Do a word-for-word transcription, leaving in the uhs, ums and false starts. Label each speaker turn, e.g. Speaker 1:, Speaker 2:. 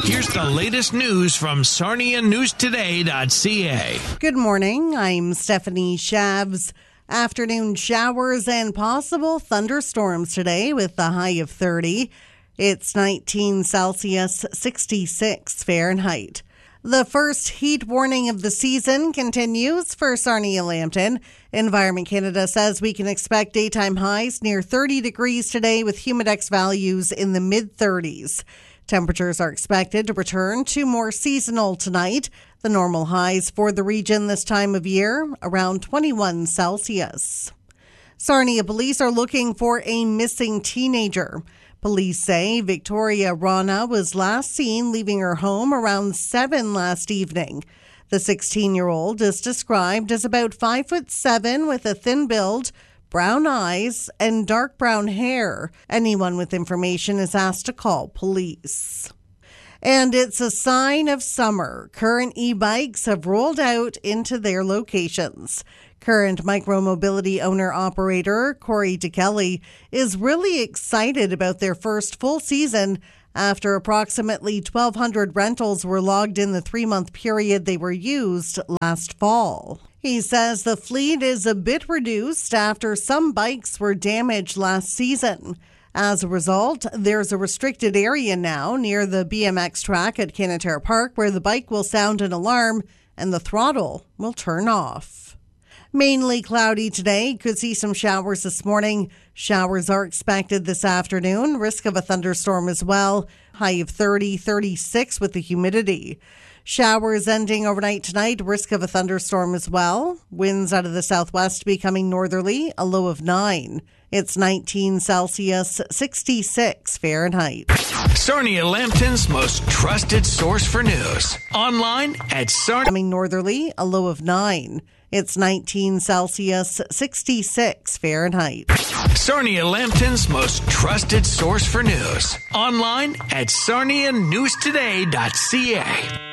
Speaker 1: Here's the latest news from Sarnia News Today dot C A.
Speaker 2: Good morning. I'm Stephanie Shavs. Afternoon showers and possible thunderstorms today with a high of thirty. It's nineteen Celsius, sixty-six Fahrenheit. The first heat warning of the season continues for Sarnia-Lambton. Environment Canada says we can expect daytime highs near thirty degrees today with humidex values in the mid-thirties. Temperatures are expected to return to more seasonal tonight. The normal highs for the region this time of year, around twenty-one Celsius. Sarnia police are looking for a missing teenager. Police say Victoria Rana was last seen leaving her home around seven last evening. The sixteen-year-old is described as about five foot seven with a thin build, brown eyes, and dark brown hair. Anyone with information is asked to call police. And it's a sign of summer. Current e-bikes have rolled out into their locations. Current micromobility owner-operator Corey DeKelly is really excited about their first full season after approximately twelve hundred rentals were logged in the three-month period they were used last fall. He says the fleet is a bit reduced after some bikes were damaged last season. As a result, there's a restricted area now near the B M X track at Canatare Park where the bike will sound an alarm and the throttle will turn off. Mainly cloudy today. Could see some showers this morning. Showers are expected this afternoon. Risk of a thunderstorm as well. High of thirty, thirty-six with the humidity. Showers ending overnight tonight. Risk of a thunderstorm as well. Winds out of the southwest becoming northerly. A low of nine. It's nineteen Celsius, sixty-six Fahrenheit.
Speaker 1: Sarnia-Lambton's most trusted source for news. Online at Sarnia.
Speaker 2: Becoming northerly. A low of nine. It's nineteen Celsius, sixty-six Fahrenheit.
Speaker 1: Sarnia-Lambton's most trusted source for news. Online at Sarnia News Today dot C A.